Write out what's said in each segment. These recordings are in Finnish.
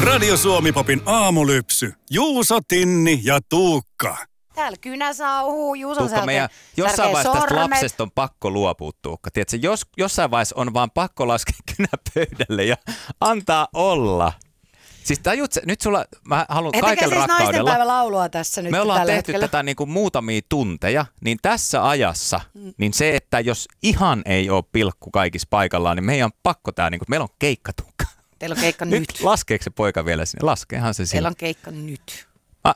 Radio Suomi-popin aamulypsy. Juuso, Tinni ja Tuukka. Täällä kynä sauhuu, Juuso Tuukka, meidän jossain vaiheessa tästä lapsesta on pakko luopua, Tuukka. Tiedätkö, jossain vaiheessa on vaan pakko laskea kynä pöydälle ja antaa olla. Siis tajut, nyt sulla, mä haluan kaikella siis rakkaudella. naistenpäivä laulua tässä nyt. Me ollaan tehty hetkellä tätä niin kuin muutamia tunteja, niin tässä ajassa, niin se, että jos ihan ei ole pilkku kaikissa paikallaan, niin meidän on pakko tää, niin kuin, meillä on keikka, Tuukka. Teillä on keikka nyt. Laskeeko se poika vielä sinne? Laskeehan se sinne. Teillä on keikka nyt.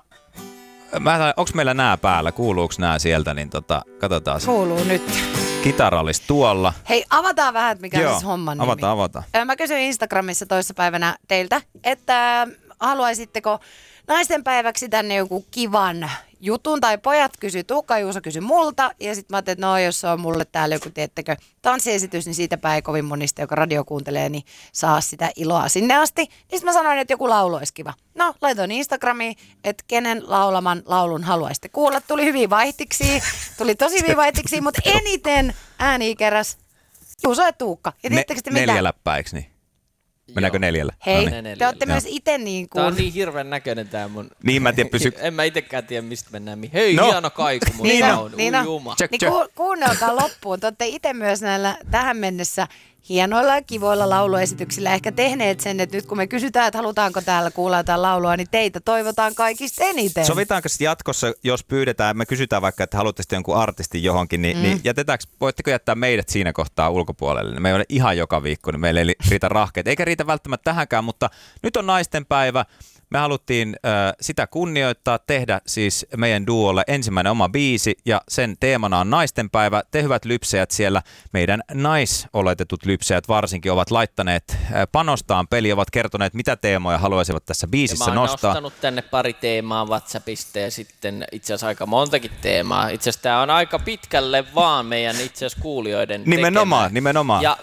Onko meillä nää päällä? Kuuluuko nää sieltä? Niin katsotaan. Kuuluu nyt. Kitara olisi tuolla. Hei, avataan vähän, että mikä on siis homman nimi. Avataan. Mä kysyin Instagramissa toissapäivänä teiltä, että haluaisitteko naistenpäiväksi tänne joku kivan jutun, tai pojat kysyi Tuukka, Juuso kysyi multa, ja sitten mä ajattelin, että no jos on mulle täällä joku, tiettekö, tanssiesitys, niin siitäpä ei kovin monista, joka radio kuuntelee, niin saa sitä iloa sinne asti. Niin sitten mä sanoin, että joku laulu olisi kiva. No, laitoin Instagramiin, että kenen laulaman laulun haluaisitte kuulla. Tuli hyviä vaihtiksi, tuli hyviä vaihtiksi, mutta eniten ääni keräs Juuso ja Tuukka. Ja tiedättekö te mitä? 4 läppää, eikö niin? Mennäänkö 4? Hei, No niin. te olette myös itse niin kuin... Tää on niin hirveän näköinen tää mun... Niin mä en tiedä, En mä itekään tiedä, mistä mennään. Hei, No. hieno kaiku mun laulu. Juma. Kuunnelkaa loppuun. Te olette itse myös näillä tähän mennessä hienoilla ja kivoilla lauluesityksillä ehkä tehneet sen, että nyt kun me kysytään, että halutaanko täällä kuulla jotain laulua, niin teitä toivotaan kaikista eniten. Sovitaanko sitten jatkossa, jos pyydetään, me kysytään vaikka, että haluaisitte jonkun artistin johonkin, niin voitteko jättää meidät siinä kohtaa ulkopuolelle? Me ei ole ihan joka viikko, niin meillä ei riitä rahkeet. Eikä riitä välttämättä tähänkään, mutta nyt on naistenpäivä. Me haluttiin sitä kunnioittaa, tehdä siis meidän duolle ensimmäinen oma biisi ja sen teemana on naistenpäivä. Te hyvät lypsäjät siellä, meidän naisoletetut lypsäjät varsinkin ovat laittaneet panostaan peliä, ovat kertoneet mitä teemoja haluaisivat tässä biisissä nostaa. Mä oon nostanut tänne pari teemaa WhatsAppista ja sitten itse asiassa aika montakin teemaa. Itse asiassa tää on aika pitkälle vaan meidän itse asiassa kuulijoiden Nimenomaan. Ja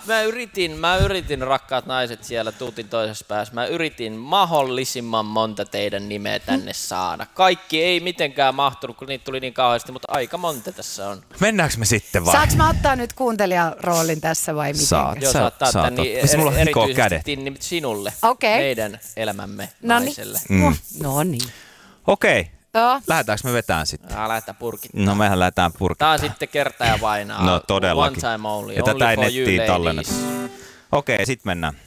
mä yritin rakkaat naiset siellä tuutin toisessa päässä, mä yritin mahdollisimman monta teidän nimeä tänne saada. Kaikki ei mitenkään mahtunut, kun niitä tuli niin kauheasti, mutta aika monta tässä on. Mennäänkö me sitten vai? Saanko mä ottaa nyt kuuntelijaroolin tässä vai miten? Saat. Joo, saattaa ottaa niin mulla hikoo erityisesti kädet. Tinni sinulle, Okei. meidän elämämme Noniin. naiselle. No niin. Okei. Joo. Lähdetäänkö me vetään sitten? Lähdetään purkittaa. No mehän lähdetään purkittaa. Tää on sitten kerta ja vainaa. No todellakin. One time only. Ja tätä ei Only for you nettiin ladies. tallenneta. Okei, sit mennään.